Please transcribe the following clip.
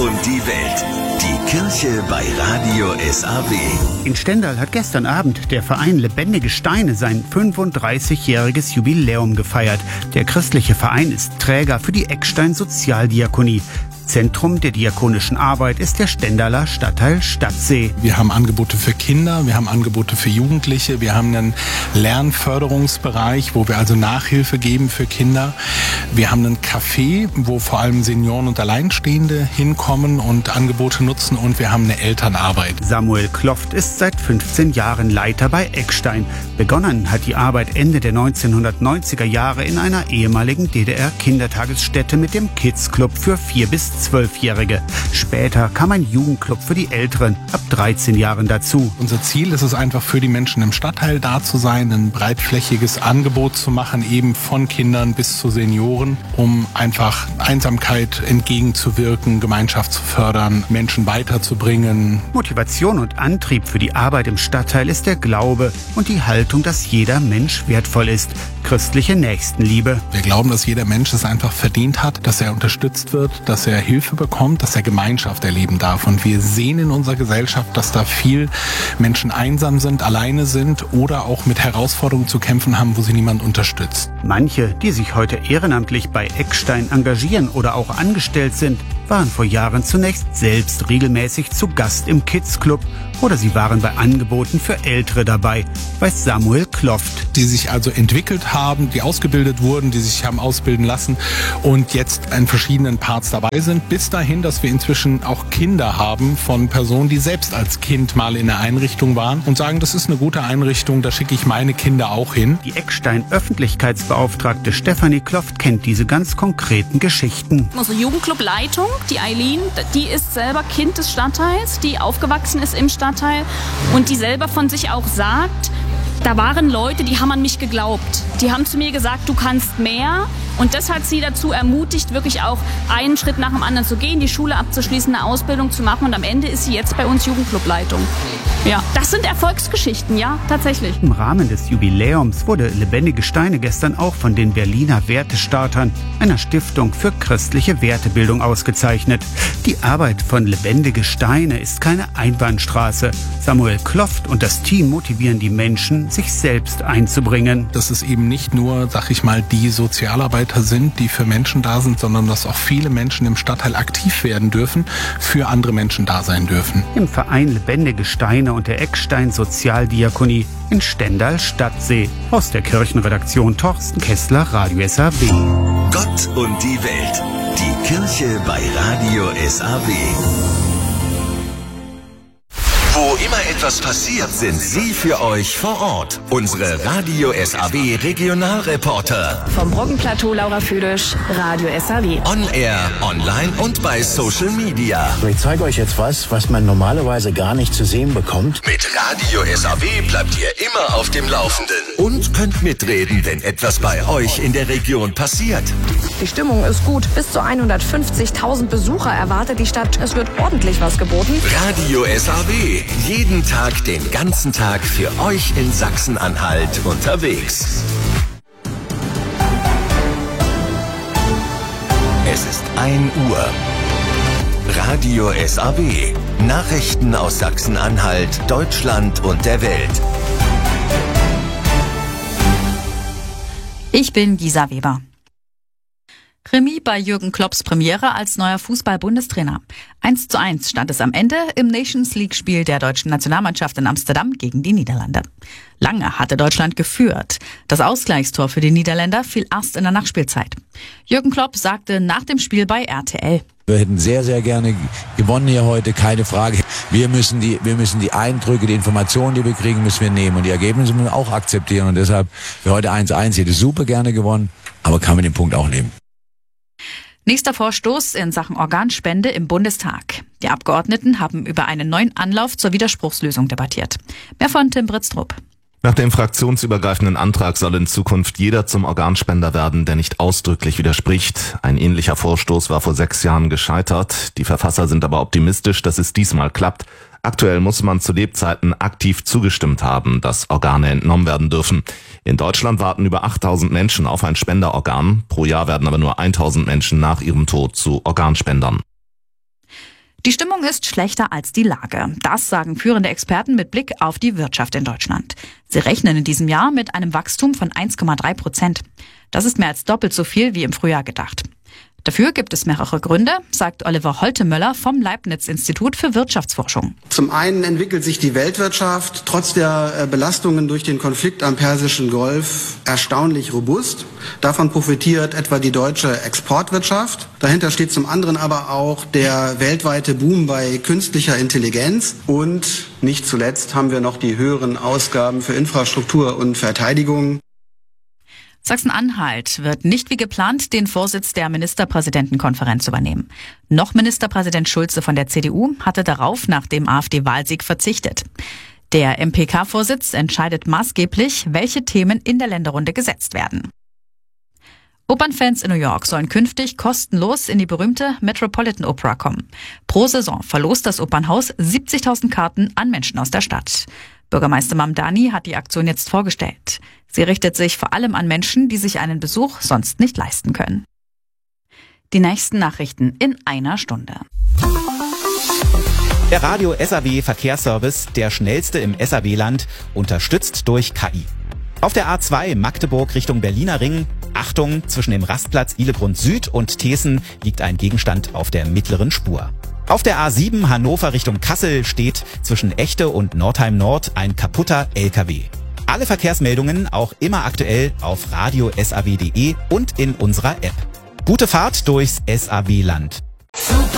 und die Welt. Die Kirche bei Radio SAW. In Stendal hat gestern Abend der Verein Lebendige Steine sein 35-jähriges Jubiläum gefeiert. Der christliche Verein ist Träger für die Eckstein Sozialdiakonie. Zentrum der diakonischen Arbeit ist der Stendaler Stadtteil Stadtsee. Wir haben Angebote für Kinder, wir haben Angebote für Jugendliche, wir haben einen Lernförderungsbereich, wo wir also Nachhilfe geben für Kinder. Wir haben einen Café, wo vor allem Senioren und Alleinstehende hinkommen und Angebote nutzen, und wir haben eine Elternarbeit. Samuel Kloft ist seit 15 Jahren Leiter bei Eckstein. Begonnen hat die Arbeit Ende der 1990er Jahre in einer ehemaligen DDR-Kindertagesstätte mit dem Kids Club für 4- bis 12-Jährige. Später kam ein Jugendclub für die Älteren ab 13 Jahren dazu. Unser Ziel ist es einfach, für die Menschen im Stadtteil da zu sein, ein breitflächiges Angebot zu machen, eben von Kindern bis zu Senioren, um einfach Einsamkeit entgegenzuwirken, Gemeinschaft zu fördern, Menschen weiterzubringen. Motivation und Antrieb für die Arbeit im Stadtteil ist der Glaube und die Haltung, dass jeder Mensch wertvoll ist. Christliche Nächstenliebe. Wir glauben, dass jeder Mensch es einfach verdient hat, dass er unterstützt wird, dass er Hilfe bekommt, dass er Gemeinschaft erleben darf. Und wir sehen in unserer Gesellschaft, dass da viel Menschen einsam sind, alleine sind oder auch mit Herausforderungen zu kämpfen haben, wo sie niemand unterstützt. Manche, die sich heute ehrenamtlich bei Eckstein engagieren oder auch angestellt sind, waren vor Jahren zunächst selbst regelmäßig zu Gast im Kids Club oder sie waren bei Angeboten für Ältere dabei, weiß Samuel Kloft. Die sich also entwickelt haben, die ausgebildet wurden, die sich haben ausbilden lassen und jetzt in verschiedenen Parts dabei sind, bis dahin, dass wir inzwischen auch Kinder haben von Personen, die selbst als Kind mal in der Einrichtung waren und sagen, das ist eine gute Einrichtung, da schicke ich meine Kinder auch hin. Die Eckstein-Öffentlichkeitsbeauftragte Stefanie Kloft kennt diese ganz konkreten Geschichten. Unsere Jugendclubleitung, die Eileen, die ist selber Kind des Stadtteils, die aufgewachsen ist im Stadtteil und die selber von sich auch sagt, da waren Leute, die haben an mich geglaubt. Die haben zu mir gesagt, du kannst mehr. Und das hat sie dazu ermutigt, wirklich auch einen Schritt nach dem anderen zu gehen, die Schule abzuschließen, eine Ausbildung zu machen. Und am Ende ist sie jetzt bei uns Jugendclubleitung. Ja, das sind Erfolgsgeschichten, ja, tatsächlich. Im Rahmen des Jubiläums wurde Lebendige Steine gestern auch von den Berliner Wertestartern, einer Stiftung für christliche Wertebildung, ausgezeichnet. Die Arbeit von Lebendige Steine ist keine Einbahnstraße. Samuel Kloft und das Team motivieren die Menschen, sich selbst einzubringen. Dass es eben nicht nur, sag ich mal, die Sozialarbeiter sind, die für Menschen da sind, sondern dass auch viele Menschen im Stadtteil aktiv werden dürfen, für andere Menschen da sein dürfen. Im Verein Lebendige Steine und der Eckstein Sozialdiakonie in Stendal Stadtsee. Aus der Kirchenredaktion Torsten Kessler, Radio SAW. Gott und die Welt. Die Kirche bei Radio SAW. Wo immer etwas passiert, sind Sie für euch vor Ort. Unsere Radio SAW Regionalreporter. Vom Brockenplateau Laura Füdisch, Radio SAW. On Air, online und bei Social Media. Ich zeige euch jetzt was man normalerweise gar nicht zu sehen bekommt. Mit Radio SAW bleibt ihr immer auf dem Laufenden. Und könnt mitreden, wenn etwas bei euch in der Region passiert. Die Stimmung ist gut. Bis zu 150.000 Besucher erwartet die Stadt. Es wird ordentlich was geboten. Radio SAW. Jeden Tag, den ganzen Tag für euch in Sachsen-Anhalt unterwegs. Es ist 1 Uhr. Radio SAW. Nachrichten aus Sachsen-Anhalt, Deutschland und der Welt. Ich bin Gisa Weber. Remis bei Jürgen Klopps Premiere als neuer Fußball-Bundestrainer. 1:1 stand es am Ende im Nations-League-Spiel der deutschen Nationalmannschaft in Amsterdam gegen die Niederlande. Lange hatte Deutschland geführt. Das Ausgleichstor für die Niederländer fiel erst in der Nachspielzeit. Jürgen Klopp sagte nach dem Spiel bei RTL: Wir hätten sehr, sehr gerne gewonnen hier heute, keine Frage. Wir müssen die Eindrücke, die Informationen, die wir kriegen, müssen wir nehmen. Und die Ergebnisse müssen wir auch akzeptieren. Und deshalb für heute 1:1, hätte super gerne gewonnen, aber kann mit dem Punkt auch leben. Nächster Vorstoß in Sachen Organspende im Bundestag. Die Abgeordneten haben über einen neuen Anlauf zur Widerspruchslösung debattiert. Mehr von Tim Britztrup. Nach dem fraktionsübergreifenden Antrag soll in Zukunft jeder zum Organspender werden, der nicht ausdrücklich widerspricht. Ein ähnlicher Vorstoß war vor 6 Jahren gescheitert. Die Verfasser sind aber optimistisch, dass es diesmal klappt. Aktuell muss man zu Lebzeiten aktiv zugestimmt haben, dass Organe entnommen werden dürfen. In Deutschland warten über 8.000 Menschen auf ein Spenderorgan. Pro Jahr werden aber nur 1.000 Menschen nach ihrem Tod zu Organspendern. Die Stimmung ist schlechter als die Lage. Das sagen führende Experten mit Blick auf die Wirtschaft in Deutschland. Sie rechnen in diesem Jahr mit einem Wachstum von 1,3%. Das ist mehr als doppelt so viel wie im Frühjahr gedacht. Dafür gibt es mehrere Gründe, sagt Oliver Holtemöller vom Leibniz-Institut für Wirtschaftsforschung. Zum einen entwickelt sich die Weltwirtschaft trotz der Belastungen durch den Konflikt am Persischen Golf erstaunlich robust. Davon profitiert etwa die deutsche Exportwirtschaft. Dahinter steht zum anderen aber auch der weltweite Boom bei künstlicher Intelligenz. Und nicht zuletzt haben wir noch die höheren Ausgaben für Infrastruktur und Verteidigung. Sachsen-Anhalt wird nicht wie geplant den Vorsitz der Ministerpräsidentenkonferenz übernehmen. Noch Ministerpräsident Schulze von der CDU hatte darauf nach dem AfD-Wahlsieg verzichtet. Der MPK-Vorsitz entscheidet maßgeblich, welche Themen in der Länderrunde gesetzt werden. Opernfans in New York sollen künftig kostenlos in die berühmte Metropolitan Opera kommen. Pro Saison verlost das Opernhaus 70.000 Karten an Menschen aus der Stadt. Bürgermeister Mamdani hat die Aktion jetzt vorgestellt. Sie richtet sich vor allem an Menschen, die sich einen Besuch sonst nicht leisten können. Die nächsten Nachrichten in einer Stunde. Der Radio SAW Verkehrsservice, der schnellste im SAW-Land, unterstützt durch KI. Auf der A2 Magdeburg Richtung Berliner Ring, Achtung, zwischen dem Rastplatz Ihlegrund Süd und Thesen liegt ein Gegenstand auf der mittleren Spur. Auf der A7 Hannover Richtung Kassel steht zwischen Echte und Nordheim Nord ein kaputter LKW. Alle Verkehrsmeldungen auch immer aktuell auf radiosaw.de und in unserer App. Gute Fahrt durchs SAW-Land. Super